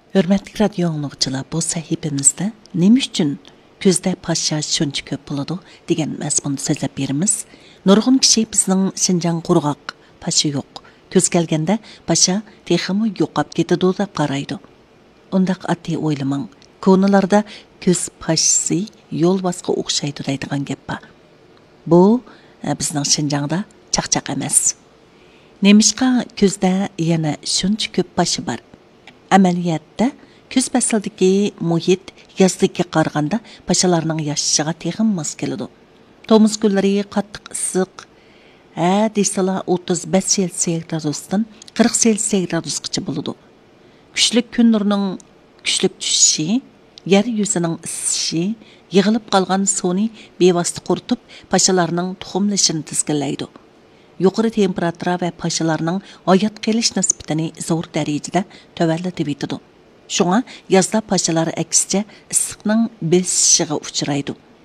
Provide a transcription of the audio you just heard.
Hörmətli radio anlıqçılar, bu səhifəmizdə nə üçün көздә паша şuncha ko'p bo'ladi degan mazmunda so'zlab beramiz. Nurg'un kishi bizning Шинжаң qurg'oq pasha yo'q. Ko'z kelganda pasha texmi yo'qab ketadi deb qaraydi. Undaq oddiy o'ylamang. Ko'nalarda ko'z pashasi yo'l bosqa o'xshaydi deydigan gap bor. Bu bizning Шинжаңда chaqchaq emas. Nemishqa ko'zda yana shuncha ko'p pasha bor. Amaliyatda көз пәсілдікі мұхит яздыға қарғанда пашаларының яшышыға тегін мас келеді. Томыз күллері қаттық ысық, дейсала 35 Цельсия градустан 40 Цельсия градусқычы болады. Күшлік күн нұрының күшлік түшіші, ер yüzінің ысышы, еғіліп қалған соны бейвасты құртып, пашаларының тұқымлышын тізгілейді. Yuqori temperatura və paşalarının hayat qelish nisbatini zo'r darajada tövəllatib etidi. Şuna yazda paşalar əksicə issiqning besishiga uchraydi.